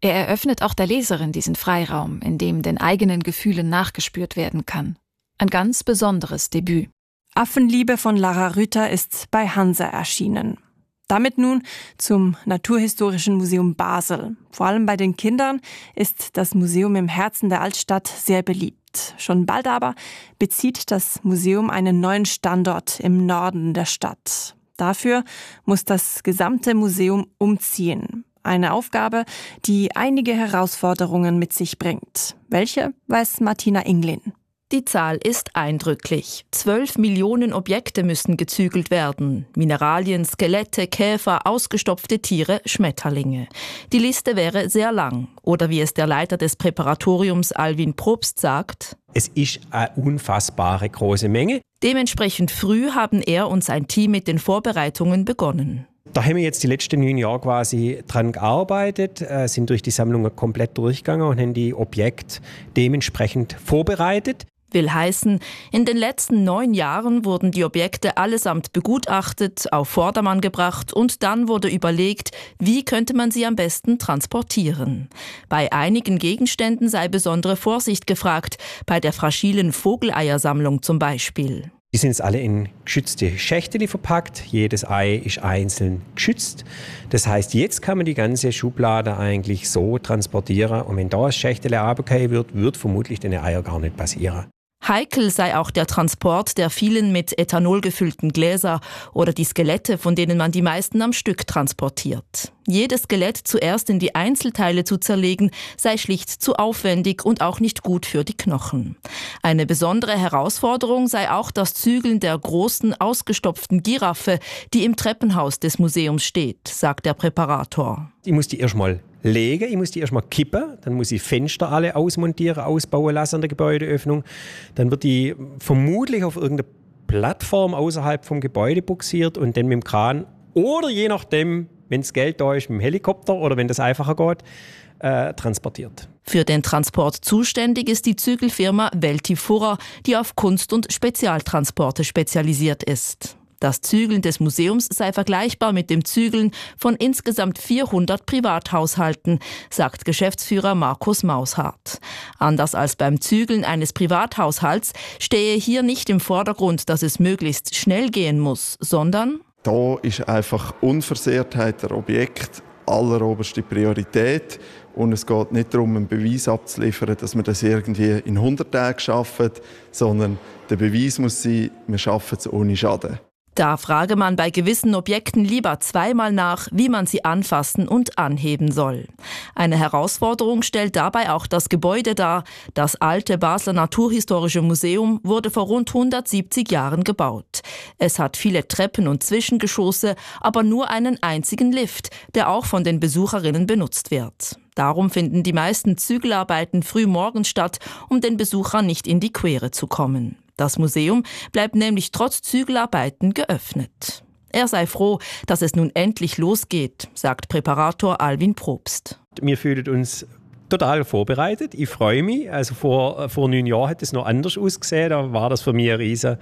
Er eröffnet auch der Leserin diesen Freiraum, in dem den eigenen Gefühlen nachgespürt werden kann. Ein ganz besonderes Debüt. Affenliebe von Lara Rüther ist bei Hansa erschienen. Damit nun zum Naturhistorischen Museum Basel. Vor allem bei den Kindern ist das Museum im Herzen der Altstadt sehr beliebt. Schon bald aber bezieht das Museum einen neuen Standort im Norden der Stadt. Dafür muss das gesamte Museum umziehen. Eine Aufgabe, die einige Herausforderungen mit sich bringt. Welche, weiß Martina Inglin. Die Zahl ist eindrücklich. 12 Millionen Objekte müssen gezügelt werden. Mineralien, Skelette, Käfer, ausgestopfte Tiere, Schmetterlinge. Die Liste wäre sehr lang. Oder wie es der Leiter des Präparatoriums Alvin Probst sagt: Es ist eine unfassbare große Menge. Dementsprechend früh haben er und sein Team mit den Vorbereitungen begonnen. Da haben wir jetzt die letzten 9 Jahre quasi dran gearbeitet, sind durch die Sammlungen komplett durchgegangen und haben die Objekte dementsprechend vorbereitet. Will heißen, in den letzten 9 Jahren wurden die Objekte allesamt begutachtet, auf Vordermann gebracht und dann wurde überlegt, wie könnte man sie am besten transportieren. Bei einigen Gegenständen sei besondere Vorsicht gefragt, bei der fragilen Vogeleiersammlung zum Beispiel. Die sind jetzt alle in geschützte Schächteli verpackt. Jedes Ei ist einzeln geschützt. Das heißt, jetzt kann man die ganze Schublade eigentlich so transportieren. Und wenn da ein Schächtele runterfallen wird vermutlich den Eier gar nicht passieren. Heikel sei auch der Transport der vielen mit Ethanol gefüllten Gläser oder die Skelette, von denen man die meisten am Stück transportiert. Jedes Skelett zuerst in die Einzelteile zu zerlegen, sei schlicht zu aufwendig und auch nicht gut für die Knochen. Eine besondere Herausforderung sei auch das Zügeln der großen, ausgestopften Giraffe, die im Treppenhaus des Museums steht, sagt der Präparator. Ich muss die erstmal legen, ich muss die erstmal kippen, dann muss ich Fenster alle ausmontieren, ausbauen lassen an der Gebäudeöffnung. Dann wird die vermutlich auf irgendeine Plattform außerhalb vom Gebäude buxiert und dann mit dem Kran oder je nachdem, wenn das Geld da ist, mit dem Helikopter oder wenn das einfacher geht, transportiert. Für den Transport zuständig ist die Zügelfirma Weltifurrer, die auf Kunst- und Spezialtransporte spezialisiert ist. Das Zügeln des Museums sei vergleichbar mit dem Zügeln von insgesamt 400 Privathaushalten, sagt Geschäftsführer Markus Maushardt. Anders als beim Zügeln eines Privathaushalts stehe hier nicht im Vordergrund, dass es möglichst schnell gehen muss, sondern da ist einfach Unversehrtheit der Objekt alleroberste Priorität. Und es geht nicht darum, einen Beweis abzuliefern, dass wir das irgendwie in 100 Tagen schaffen, sondern der Beweis muss sein, wir schaffen es ohne Schaden. Da frage man bei gewissen Objekten lieber zweimal nach, wie man sie anfassen und anheben soll. Eine Herausforderung stellt dabei auch das Gebäude dar. Das alte Basler Naturhistorische Museum wurde vor rund 170 Jahren gebaut. Es hat viele Treppen und Zwischengeschosse, aber nur einen einzigen Lift, der auch von den Besucherinnen benutzt wird. Darum finden die meisten Zügelarbeiten früh morgens statt, um den Besuchern nicht in die Quere zu kommen. Das Museum bleibt nämlich trotz Zügelarbeiten geöffnet. Er sei froh, dass es nun endlich losgeht, sagt Präparator Alvin Probst. Wir fühlen uns total vorbereitet. Ich freue mich. Also vor 9 Jahren hat es noch anders ausgesehen. Da war das für mich ein riesen,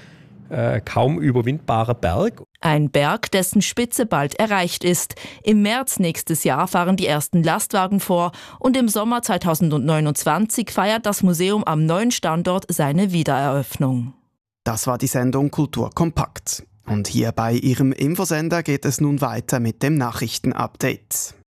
kaum überwindbarer Berg. Ein Berg, dessen Spitze bald erreicht ist. Im März nächstes Jahr fahren die ersten Lastwagen vor und im Sommer 2029 feiert das Museum am neuen Standort seine Wiedereröffnung. Das war die Sendung Kultur kompakt. Und hier bei Ihrem Infosender geht es nun weiter mit dem Nachrichtenupdate.